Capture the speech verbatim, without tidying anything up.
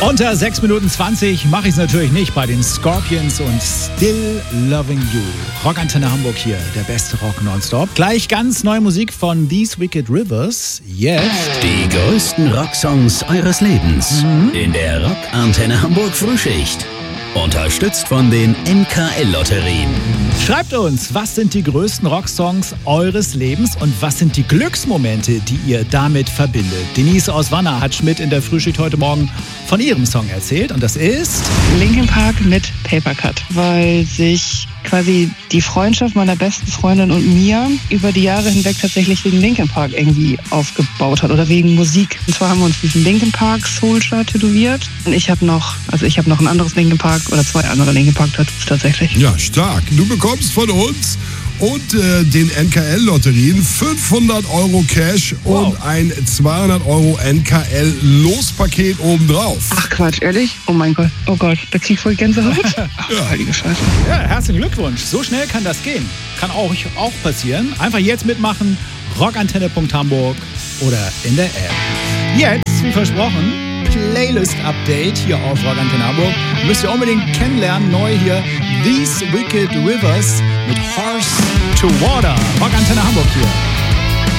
Unter sechs Minuten zwanzig mache ich es natürlich nicht bei den Scorpions und Still Loving You. Rockantenne Hamburg hier, der beste Rock nonstop. Gleich ganz neue Musik von These Wicked Rivers. Jetzt die größten Rocksongs eures Lebens mhm. in der Rockantenne Hamburg Frühschicht. Unterstützt von den N K L-Lotterien. Schreibt uns, was sind die größten Rocksongs eures Lebens und was sind die Glücksmomente, die ihr damit verbindet? Denise aus Wanner hat Schmidt in der Frühschicht heute Morgen von ihrem Song erzählt und das ist Linkin Park mit Paper Cut, weil sich quasi die Freundschaft meiner besten Freundin und mir über die Jahre hinweg tatsächlich wegen Linkin Park irgendwie aufgebaut hat oder wegen Musik. Und zwar haben wir uns diesen Linkin Park Soulstar tätowiert und ich habe noch, also ich habe noch ein anderes Linkin Park oder zwei andere Linkin Park Tattoos tatsächlich. Ja, stark. Du bekommst von uns und äh, den N K L-Lotterien fünfhundert Euro Cash wow. und ein zweihundert Euro N K L-Lospaket obendrauf. Ach Quatsch, ehrlich? Oh mein Gott. Oh Gott, da krieg ich voll Gänsehaut. Ach, ja. heilige Scheiße. Ja, herzlichen Glückwunsch. So schnell kann das gehen. Kann auch, auch passieren. Einfach jetzt mitmachen. rockantenne punkt hamburg oder in der App. Jetzt, wie versprochen, Playlist-Update hier auf Rockantenne Hamburg. Müsst ihr unbedingt kennenlernen. Neu hier These Wicked Rivers mit Horse to Water. Rockantenne Hamburg hier.